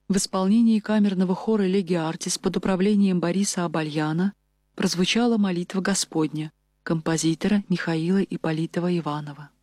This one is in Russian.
В исполнении камерного хора «Леги Артис» под управлением Бориса Абальяна прозвучала молитва Господня композитора Михаила Ипполитова Иванова.